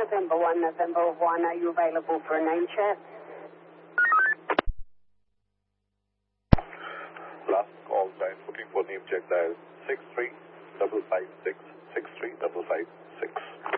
November 1, are you available for a name check? Last call, time looking for name check, dial 63556.